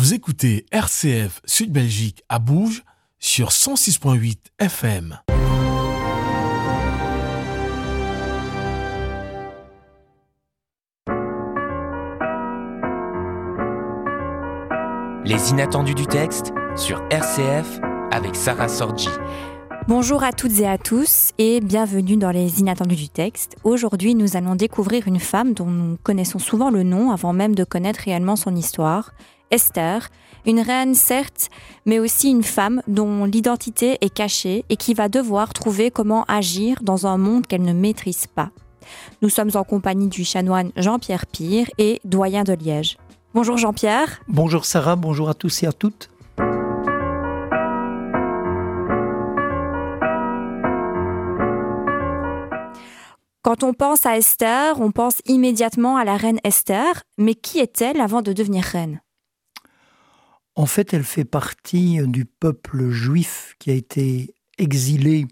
Vous écoutez RCF Sud Belgique à Bourges sur 106.8 FM. Les inattendus du texte sur RCF avec Sarah Sorgi. Bonjour à toutes et à tous et bienvenue dans les inattendus du texte. Aujourd'hui, nous allons découvrir une femme dont nous connaissons souvent le nom avant même de connaître réellement son histoire, Esther, une reine certes, mais aussi une femme dont l'identité est cachée et qui va devoir trouver comment agir dans un monde qu'elle ne maîtrise pas. Nous sommes en compagnie du chanoine Jean-Pierre Pire et doyen de Liège. Bonjour Jean-Pierre. Bonjour Sarah, bonjour à tous et à toutes. Quand on pense à Esther, on pense immédiatement à la reine Esther, mais qui est-elle avant de devenir reine ? En fait, elle fait partie du peuple juif qui a été exilé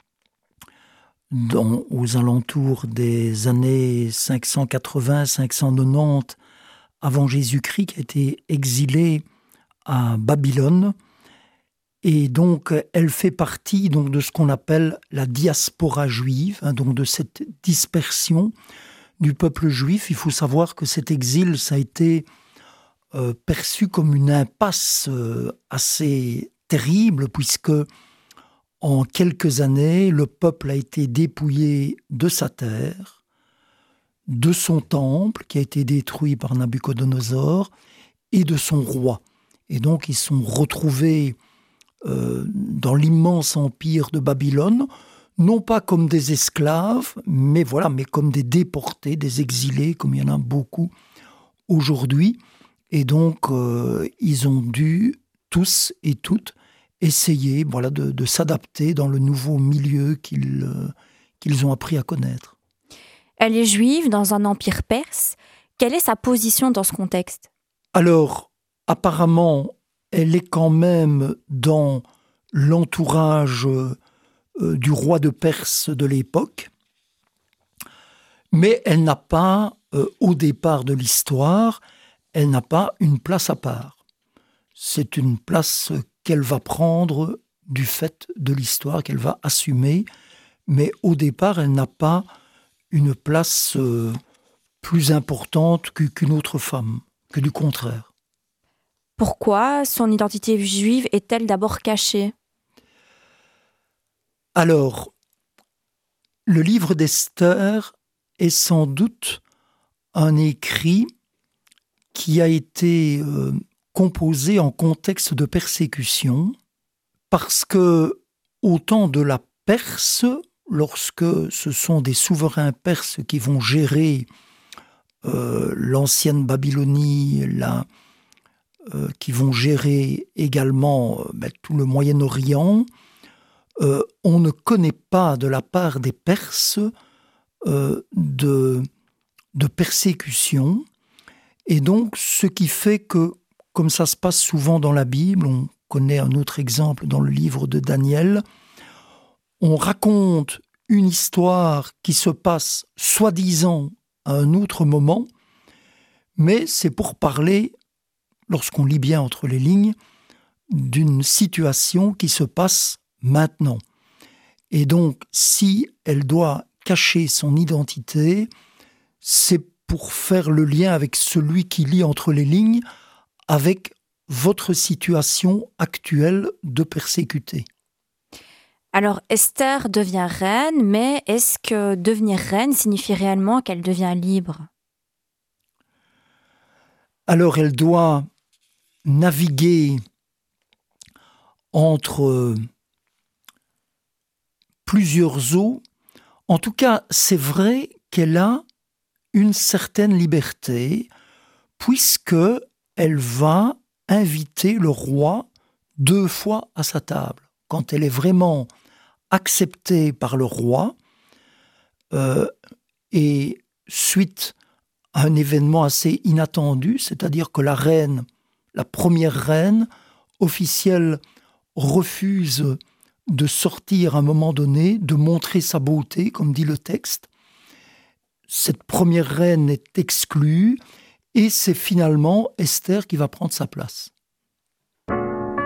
aux alentours des années 580-590 avant Jésus-Christ, qui a été exilé à Babylone. Et donc, elle fait partie donc, de ce qu'on appelle la diaspora juive, donc de cette dispersion du peuple juif. Il faut savoir que cet exil, ça a été perçu comme une impasse assez terrible, puisque en quelques années, le peuple a été dépouillé de sa terre, de son temple, qui a été détruit par Nabuchodonosor, et de son roi. Et donc, ils sont retrouvés dans l'immense empire de Babylone, non pas comme des esclaves, mais comme des déportés, des exilés, comme il y en a beaucoup aujourd'hui. Et donc, ils ont dû, tous et toutes, essayer de s'adapter dans le nouveau milieu qu'ils ont appris à connaître. Elle est juive dans un empire perse. Quelle est sa position dans ce contexte ? Alors, apparemment, elle est quand même dans l'entourage du roi de Perse de l'époque, mais elle n'a pas, au départ de l'histoire, elle n'a pas une place à part. C'est une place qu'elle va prendre du fait de l'histoire, qu'elle va assumer, mais au départ, elle n'a pas une place plus importante qu'une autre femme, que du contraire. Pourquoi son identité juive est-elle d'abord cachée ? Alors, le livre d'Esther est sans doute un écrit qui a été composé en contexte de persécution, parce que au temps de la Perse, lorsque ce sont des souverains perses qui vont gérer l'ancienne Babylonie, qui vont gérer également tout le Moyen-Orient, on ne connaît pas de la part des Perses de persécution. Et donc, ce qui fait que, comme ça se passe souvent dans la Bible, on connaît un autre exemple dans le livre de Daniel, on raconte une histoire qui se passe soi-disant à un autre moment, mais c'est pour parler, lorsqu'on lit bien entre les lignes, d'une situation qui se passe maintenant. Et donc, si elle doit cacher son identité, c'est pour faire le lien avec celui qui lit entre les lignes, avec votre situation actuelle de persécuté. Alors, Esther devient reine, mais est-ce que devenir reine signifie réellement qu'elle devient libre ? Alors, elle doit naviguer entre plusieurs eaux. En tout cas, c'est vrai qu'elle a une certaine liberté, puisque elle va inviter le roi 2 fois à sa table. Quand elle est vraiment acceptée par le roi, et suite à un événement assez inattendu, c'est-à-dire que la première reine officielle, refuse de sortir à un moment donné, de montrer sa beauté, comme dit le texte. Cette première reine est exclue, et c'est finalement Esther qui va prendre sa place.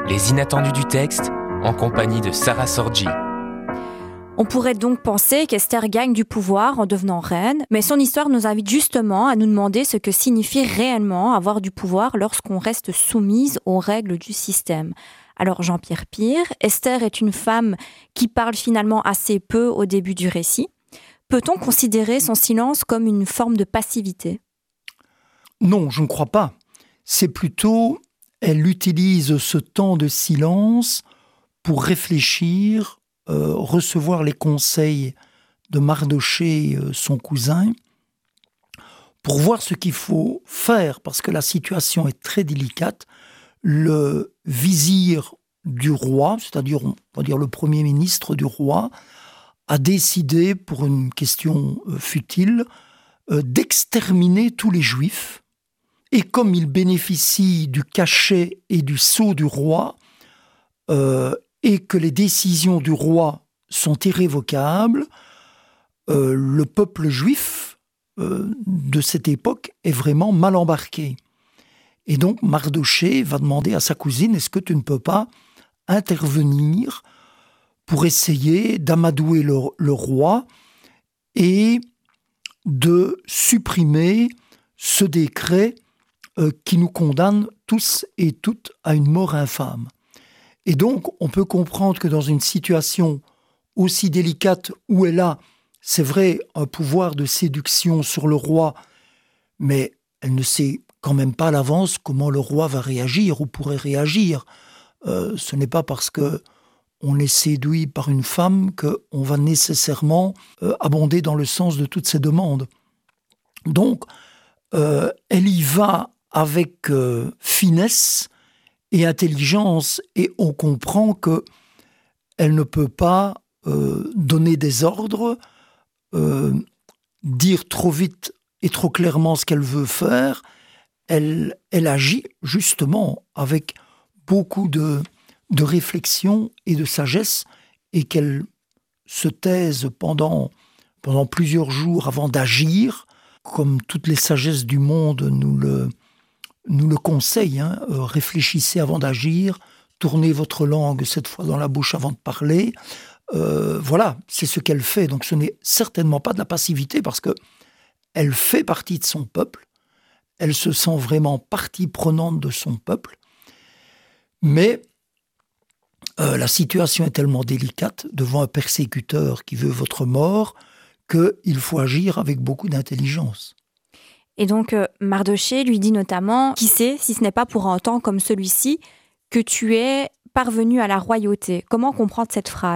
Les inattendus du texte, en compagnie de Sarah Sorgi. On pourrait donc penser qu'Esther gagne du pouvoir en devenant reine, mais son histoire nous invite justement à nous demander ce que signifie réellement avoir du pouvoir lorsqu'on reste soumise aux règles du système. Alors Jean-Pierre Pire, Esther est une femme qui parle finalement assez peu au début du récit. Peut-on considérer son silence comme une forme de passivité ? Non, je ne crois pas. C'est plutôt, elle utilise ce temps de silence pour réfléchir, recevoir les conseils de Mardochée, son cousin, pour voir ce qu'il faut faire, parce que la situation est très délicate. Le vizir du roi, c'est-à-dire on va dire le premier ministre du roi, a décidé, pour une question futile, d'exterminer tous les Juifs. Et comme il bénéficie du cachet et du sceau du roi, et que les décisions du roi sont irrévocables, le peuple juif de cette époque est vraiment mal embarqué. Et donc Mardochée va demander à sa cousine, est-ce que tu ne peux pas intervenir pour essayer d'amadouer le roi et de supprimer ce décret qui nous condamne tous et toutes à une mort infâme. Et donc, on peut comprendre que dans une situation aussi délicate où elle a, c'est vrai, un pouvoir de séduction sur le roi, mais elle ne sait quand même pas à l'avance comment le roi va réagir ou pourrait réagir. Ce n'est pas parce qu'on est séduit par une femme qu'on va nécessairement abonder dans le sens de toutes ses demandes. Donc, elle y va avec finesse et intelligence, et on comprend qu'elle ne peut pas donner des ordres, dire trop vite et trop clairement ce qu'elle veut faire. Elle agit justement avec beaucoup de réflexion et de sagesse, et qu'elle se taise pendant plusieurs jours avant d'agir, comme toutes les sagesses du monde nous le conseillent, réfléchissez avant d'agir, tournez votre langue cette fois dans la bouche avant de parler. Voilà, c'est ce qu'elle fait. Donc ce n'est certainement pas de la passivité, parce qu'elle fait partie de son peuple, elle se sent vraiment partie prenante de son peuple, mais la situation est tellement délicate devant un persécuteur qui veut votre mort qu'il faut agir avec beaucoup d'intelligence. Et donc, Mardochée lui dit notamment « Qui sait, si ce n'est pas pour un temps comme celui-ci, que tu es parvenu à la royauté ?» Comment comprendre cette phrase ?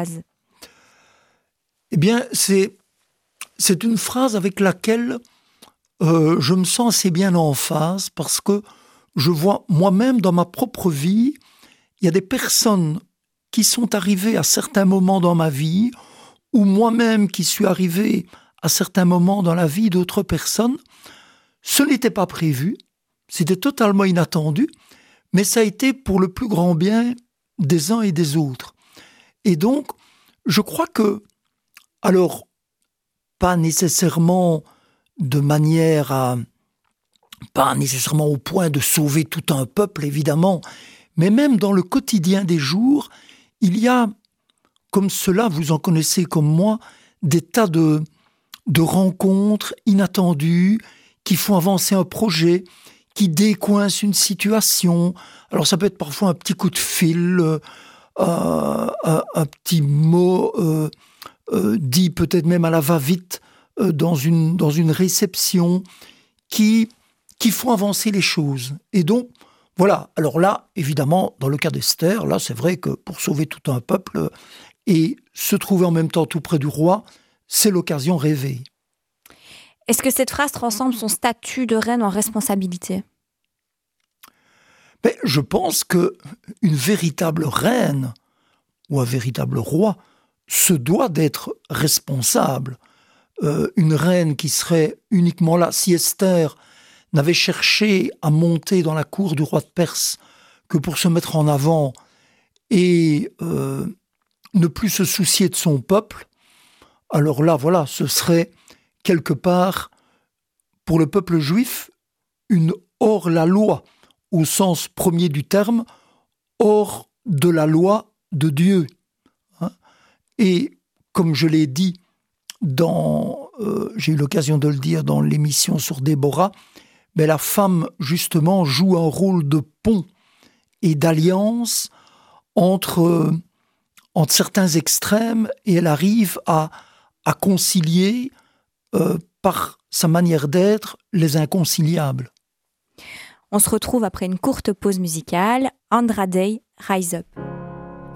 Eh bien, c'est une phrase avec laquelle je me sens assez bien en phase, parce que je vois moi-même dans ma propre vie, il y a des personnes qui sont arrivées à certains moments dans ma vie, ou moi-même qui suis arrivé à certains moments dans la vie d'autres personnes. Ce n'était pas prévu, c'était totalement inattendu, mais ça a été pour le plus grand bien des uns et des autres. Et donc, je crois que, alors, pas nécessairement de manière à, pas nécessairement au point de sauver tout un peuple, évidemment, mais même dans le quotidien des jours, il y a, comme cela, vous en connaissez comme moi, des tas de rencontres inattendues, qui font avancer un projet, qui décoincent une situation. Alors ça peut être parfois un petit coup de fil, un petit mot dit peut-être même à la va-vite dans une réception, qui font avancer les choses. Et donc, voilà. Alors là, évidemment, dans le cas d'Esther, là c'est vrai que pour sauver tout un peuple et se trouver en même temps tout près du roi, c'est l'occasion rêvée. Est-ce que cette phrase transforme son statut de reine en responsabilité ? Mais je pense qu'une véritable reine ou un véritable roi se doit d'être responsable. Une reine qui serait uniquement là, si Esther n'avait cherché à monter dans la cour du roi de Perse que pour se mettre en avant et ne plus se soucier de son peuple, alors là, voilà, ce serait quelque part, pour le peuple juif, une hors-la-loi, au sens premier du terme, hors de la loi de Dieu. Et comme je l'ai dit, j'ai eu l'occasion de le dire dans l'émission sur Déborah, mais la femme, justement, joue un rôle de pont et d'alliance entre certains extrêmes, et elle arrive à concilier, par sa manière d'être, les inconciliables. On se retrouve après une courte pause musicale. Andra Day, Rise Up.